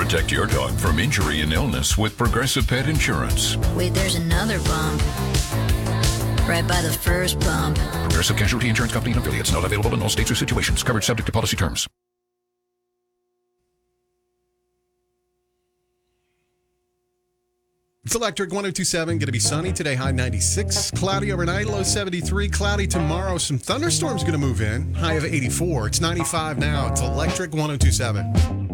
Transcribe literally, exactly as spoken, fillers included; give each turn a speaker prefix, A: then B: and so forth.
A: Protect your dog from injury and illness with Progressive Pet Insurance.
B: Wait, there's another bump. Right by the first bump.
A: Progressive Casualty Insurance Company and affiliates. Not available in all states or situations. Coverage subject to policy terms.
C: It's Electric one oh two point seven. Going to be sunny today, high ninety-six. Cloudy overnight, low seventy-three. Cloudy tomorrow. Some thunderstorms going to move in, high of eighty-four. It's ninety-five now. It's Electric one oh two point seven.